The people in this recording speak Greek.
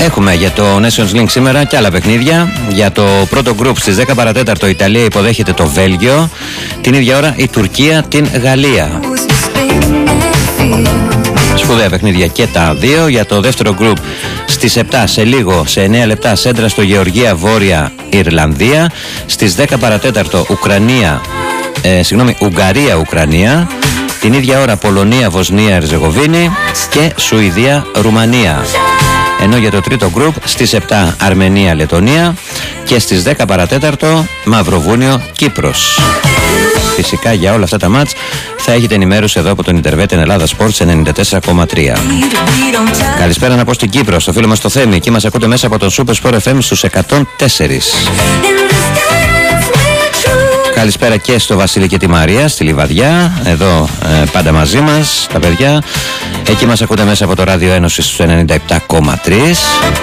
Έχουμε για το Nations League σήμερα και άλλα παιχνίδια. Για το πρώτο γκρουπ στις 10 παρατέταρτο η Ιταλία υποδέχεται το Βέλγιο. Την ίδια ώρα η Τουρκία την Γαλλία. Σπουδαία παιχνίδια και τα δύο. Για το δεύτερο γκρουπ στις 7 σε λίγο, σε 9 λεπτά, σέντρα στο Γεωργία Βόρεια Ιρλανδία. Στις 10 παρατέταρτο Ουγγαρία-Ουκρανία. Την ίδια ώρα Πολωνία Βοσνία Ερζεγοβίνη και Σουηδία Ρουμανία. Ενώ για το τρίτο γκρουπ στις 7 Αρμενία Λετωνία και στις 10 παρατέταρτο Μαυροβούνιο Κύπρος. Φυσικά για όλα αυτά τα μάτς θα έχετε ενημέρωση εδώ από τον Ιντερβέτεν Ελλάδα Sports 94,3. Καλησπέρα να πω στην Κύπρο, στο φίλο μας το Θέμη. Εκεί μας ακούτε μέσα από τον Super Sport FM στους 104. Καλησπέρα και στο Βασίλη και τη Μαρία στη Λιβαδιά. Εδώ πάντα μαζί μας τα παιδιά. Εκεί μας ακούτε μέσα από το Ράδιο Ένωση στους 97,3.